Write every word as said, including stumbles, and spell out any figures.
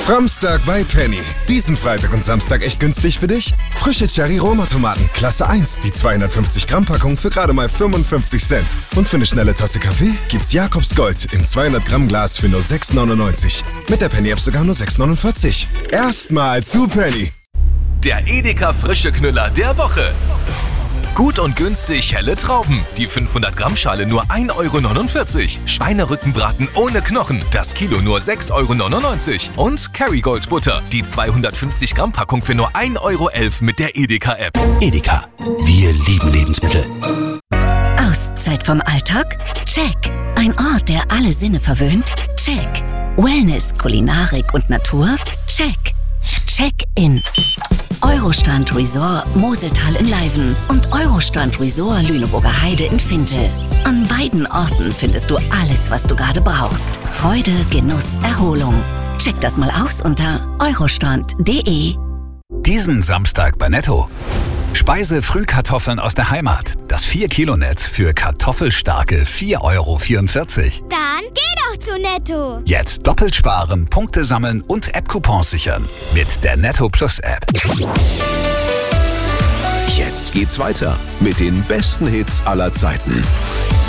Samstag bei Penny. Diesen Freitag und Samstag echt günstig für dich? Frische Cherry-Roma-Tomaten, Klasse eins, die zweihundertfünfzig Gramm Packung für gerade mal fünfundfünfzig Cent. Und für eine schnelle Tasse Kaffee gibt's Jakobs Gold im zweihundert Gramm Glas für nur sechs neunundneunzig. Mit der Penny-App sogar nur sechs neunundvierzig. Erstmal zu Penny. Der Edeka frische Knüller der Woche. Gut und günstig helle Trauben. Die fünfhundert Gramm Schale nur ein Euro neunundvierzig. Schweinerückenbraten ohne Knochen. Das Kilo nur sechs Euro neunundneunzig. Und Kerrygold Butter. Die zweihundertfünfzig Gramm Packung für nur ein Euro elf mit der Edeka-App. Edeka. Wir lieben Lebensmittel. Auszeit vom Alltag? Check. Ein Ort, der alle Sinne verwöhnt? Check. Wellness, Kulinarik und Natur? Check. Check-in. Eurostrand Resort Moseltal in Leiven und Eurostrand Resort Lüneburger Heide in Finte. An beiden Orten findest du alles, was du gerade brauchst. Freude, Genuss, Erholung. Check das mal aus unter eurostrand punkt de. Diesen Samstag bei Netto. Speise-Frühkartoffeln aus der Heimat. Das vier Kilo Netz für kartoffelstarke vier Euro vierundvierzig. Dann geh doch zu Netto. Jetzt doppelt sparen, Punkte sammeln und App-Coupons sichern. Mit der Netto Plus App. Jetzt geht's weiter mit den besten Hits aller Zeiten.